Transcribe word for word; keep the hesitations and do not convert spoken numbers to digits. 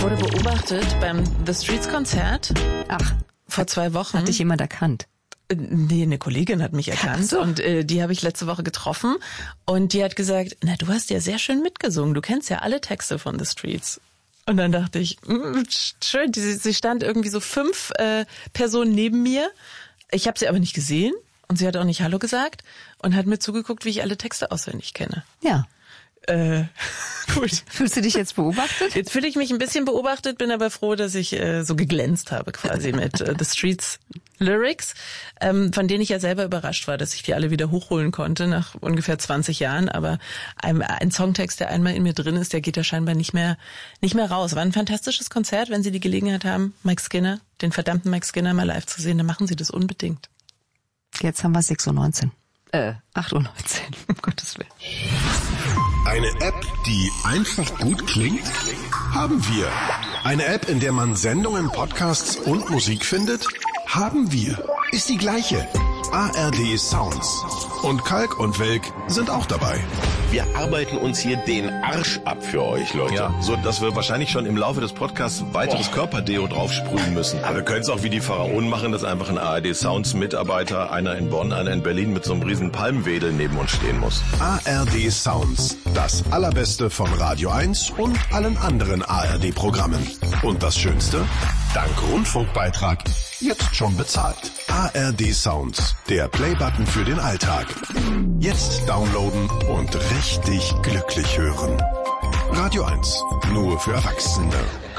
Wurde beobachtet beim The Streets Konzert. Ach, vor zwei Wochen. Hat dich jemand erkannt? Nee, eine Kollegin hat mich erkannt. So. Und äh, die habe ich letzte Woche getroffen. Und die hat gesagt, na, du hast ja sehr schön mitgesungen. Du kennst ja alle Texte von The Streets. Und dann dachte ich, mh, schön, sie, sie stand irgendwie so fünf äh, Personen neben mir. Ich habe sie aber nicht gesehen. Und sie hat auch nicht Hallo gesagt. Und hat mir zugeguckt, wie ich alle Texte auswendig kenne. Ja. Äh, gut. Fühlst du dich jetzt beobachtet? Jetzt fühle ich mich ein bisschen beobachtet, bin aber froh, dass ich äh, so geglänzt habe quasi mit äh, The Streets Lyrics, ähm, von denen ich ja selber überrascht war, dass ich die alle wieder hochholen konnte nach ungefähr zwanzig Jahren. Aber ein, ein Songtext, der einmal in mir drin ist, der geht da scheinbar nicht mehr nicht mehr raus. War ein fantastisches Konzert. Wenn Sie die Gelegenheit haben, Mike Skinner, den verdammten Mike Skinner mal live zu sehen, dann machen Sie das unbedingt. Jetzt haben wir sechs Uhr neunzehn. Äh, acht Uhr neunzehn, um Gottes Willen. Eine App, die einfach gut klingt? Haben wir. Eine App, in der man Sendungen, Podcasts und Musik findet? Haben wir. Ist die gleiche. A R D Sounds. Und Kalk und Welk sind auch dabei. Wir arbeiten uns hier den Arsch ab für euch, Leute. Ja, so dass wir wahrscheinlich schon im Laufe des Podcasts weiteres Boah. Körperdeo draufsprühen müssen. Aber wir können es auch wie die Pharaonen machen, dass einfach ein A R D Sounds Mitarbeiter, einer in Bonn, einer in Berlin mit so einem riesen Palmwedel neben uns stehen muss. A R D Sounds. Das Allerbeste von Radio eins und allen anderen A R D-Programmen. Und das Schönste? Dank Rundfunkbeitrag jetzt schon bezahlt. A R D Sounds. Der Playbutton für den Alltag. Jetzt downloaden und richtig glücklich hören. Radio eins. Nur für Erwachsene.